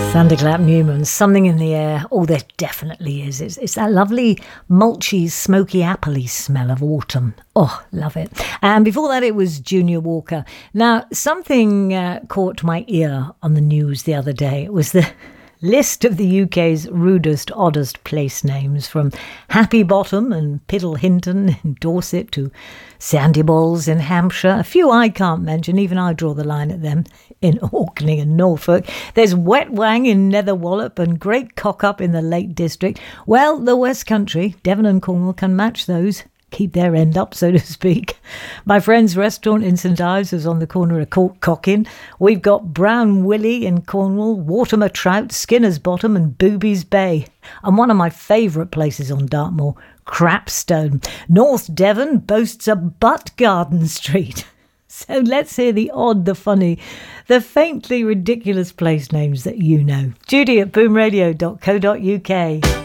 Thunderclap Newman, something in the air. Oh, there definitely is. It's that lovely mulchy, smoky, appley smell of autumn. Oh, love it. And before that, it was Junior Walker. Now, something caught my ear on the news the other day. It was the list of the UK's rudest, oddest place names, from Happy Bottom and Piddle Hinton in Dorset to Sandy Balls in Hampshire. A few I can't mention, even I draw the line at them, in Orkney and Norfolk. There's Wet Wang in Netherwallop and Great Cock Up in the Lake District. Well, the West Country, Devon and Cornwall, can match those. Keep their end up, so to speak. My friend's restaurant in St Ives is on the corner of Cockin. We've got Brown Willie in Cornwall, Watermer Trout, Skinner's Bottom and Booby's Bay. And one of my favourite places on Dartmoor, Crapstone. North Devon boasts a Butt Garden Street. So let's hear the odd, the funny, the faintly ridiculous place names that you know. Judy at boomradio.co.uk.